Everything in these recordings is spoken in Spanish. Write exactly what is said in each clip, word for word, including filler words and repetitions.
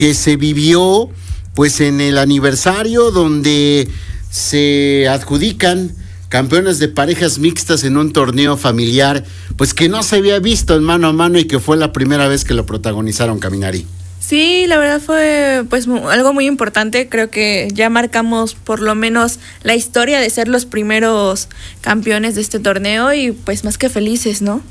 que se vivió pues en el aniversario donde se adjudican campeones de parejas mixtas en un torneo familiar, pues que no se había visto en mano a mano y que fue la primera vez que lo protagonizaron, Caminari. Sí, la verdad fue pues algo muy importante. Creo que ya marcamos por lo menos la historia de ser los primeros campeones de este torneo y pues más que felices, ¿no?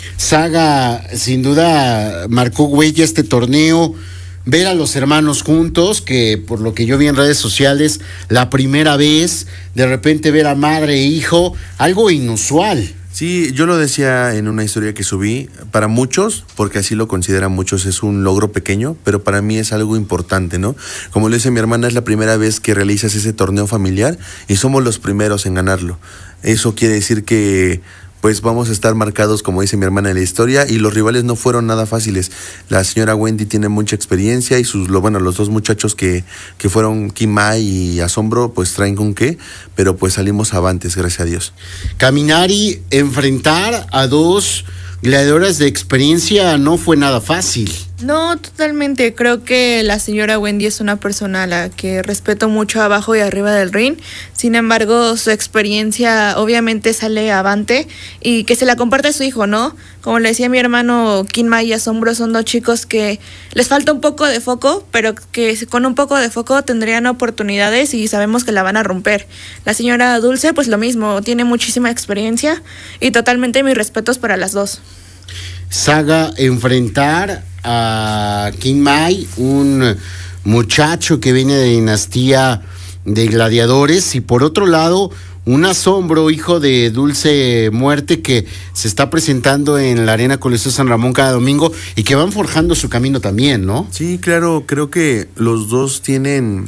Saga, sin duda, marcó huella este torneo. Ver a los hermanos juntos, que por lo que yo vi en redes sociales, la primera vez, de repente ver a madre e hijo, algo inusual. Sí, yo lo decía en una historia que subí, para muchos, porque así lo consideran muchos, es un logro pequeño, pero para mí es algo importante, ¿no? Como lo dice mi hermana, es la primera vez que realizas ese torneo familiar y somos los primeros en ganarlo. Eso quiere decir que pues vamos a estar marcados, como dice mi hermana, en la historia, y los rivales no fueron nada fáciles. La señora Wendy tiene mucha experiencia y sus, lo, bueno, los dos muchachos que, que fueron Kimai y Asombro, pues traen con qué, pero pues salimos avantes, gracias a Dios. Caminari, enfrentar a dos gladiadoras de experiencia no fue nada fácil. No, totalmente. Creo que la señora Wendy es una persona a la que respeto mucho abajo y arriba del ring. Sin embargo, su experiencia obviamente sale avante y que se la comparte a su hijo, ¿no? Como le decía mi hermano, Kinma y Asombro son dos chicos que les falta un poco de foco, pero que con un poco de foco tendrían oportunidades y sabemos que la van a romper. La señora Dulce, pues lo mismo, tiene muchísima experiencia y totalmente mis respetos para las dos. Saga, enfrentar a Kinmai, un muchacho que viene de dinastía de gladiadores, y por otro lado un Asombro, hijo de Dulce Muerte, que se está presentando en la Arena Coliseo San Ramón cada domingo y que van forjando su camino también, ¿no? Sí, claro, creo que los dos tienen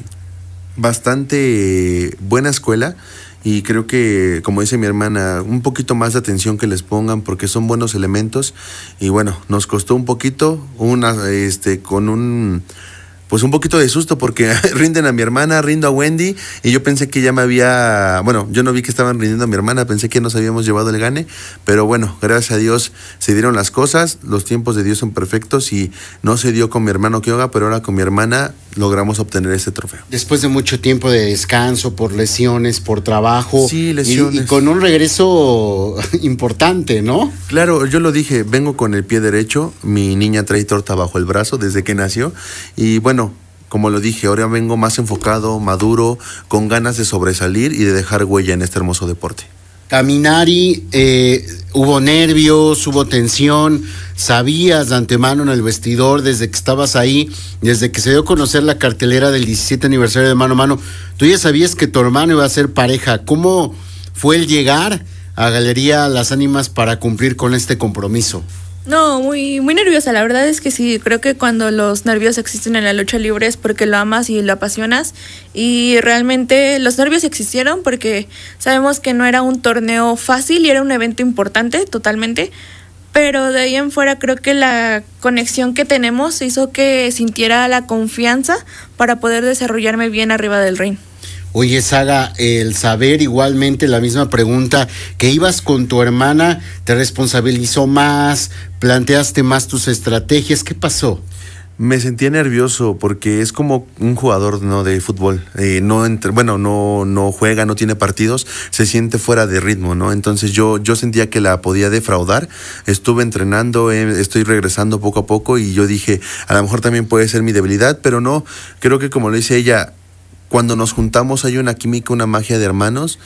bastante buena escuela. Y creo que, como dice mi hermana, un poquito más de atención que les pongan porque son buenos elementos. Y bueno, nos costó un poquito, una, este, con un, pues un poquito de susto porque rinden a mi hermana, rindo a Wendy. Y yo pensé que ya me había, bueno, yo no vi que estaban rindiendo a mi hermana, pensé que nos habíamos llevado el gane. Pero bueno, gracias a Dios se dieron las cosas, los tiempos de Dios son perfectos y no se dio con mi hermano Kyoga, pero ahora con mi hermana logramos obtener este trofeo. Después de mucho tiempo de descanso, por lesiones, por trabajo. Sí, lesiones. Y, y con un regreso importante, ¿no? Claro, yo lo dije, vengo con el pie derecho, mi niña trae torta bajo el brazo desde que nació. Y bueno, como lo dije, ahora vengo más enfocado, maduro, con ganas de sobresalir y de dejar huella en este hermoso deporte. Caminari, eh, hubo nervios, hubo tensión, sabías de antemano en el vestidor desde que estabas ahí, desde que se dio a conocer la cartelera del diecisiete aniversario de Mano a Mano, tú ya sabías que tu hermano iba a ser pareja. ¿Cómo fue el llegar a Galería Las Ánimas para cumplir con este compromiso? No, muy, muy nerviosa, la verdad es que sí, creo que cuando los nervios existen en la lucha libre es porque lo amas y lo apasionas, y realmente los nervios existieron porque sabemos que no era un torneo fácil y era un evento importante totalmente, pero de ahí en fuera creo que la conexión que tenemos hizo que sintiera la confianza para poder desarrollarme bien arriba del ring. Oye, Saga, el saber igualmente la misma pregunta, que ibas con tu hermana, ¿te responsabilizó más? ¿Planteaste más tus estrategias? ¿Qué pasó? Me sentía nervioso porque es como un jugador, ¿no?, de fútbol. Eh, no entre, bueno, no, no juega, no tiene partidos, se siente fuera de ritmo, ¿no? Entonces yo, yo sentía que la podía defraudar. Estuve entrenando, eh, estoy regresando poco a poco y yo dije, a lo mejor también puede ser mi debilidad, pero no, creo que como lo dice ella, cuando nos juntamos hay una química, una magia de hermanos,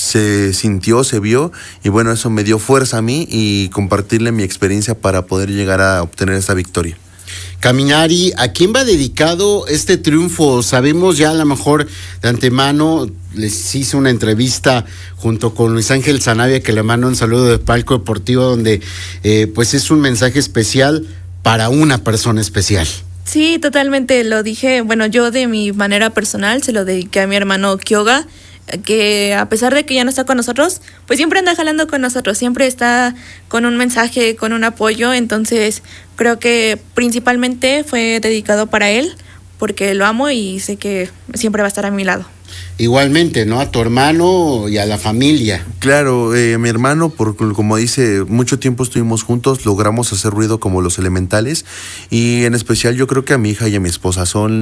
se sintió, se vio, y bueno, eso me dio fuerza a mí y compartirle mi experiencia para poder llegar a obtener esta victoria. Caminari, ¿a quién va dedicado este triunfo? Sabemos ya a lo mejor de antemano, les hice una entrevista junto con Luis Ángel Zanavia, que le mando un saludo de Palco Deportivo, donde eh, pues es un mensaje especial para una persona especial. Sí, totalmente, lo dije, bueno, yo de mi manera personal se lo dediqué a mi hermano Kyoga, que a pesar de que ya no está con nosotros, pues siempre anda jalando con nosotros, siempre está con un mensaje, con un apoyo, entonces creo que principalmente fue dedicado para él, porque lo amo y sé que siempre va a estar a mi lado. igualmente, ¿no? A tu hermano y a la familia. Claro, eh, mi hermano, por como dice, mucho tiempo estuvimos juntos, logramos hacer ruido como los elementales, y en especial yo creo que a mi hija y a mi esposa son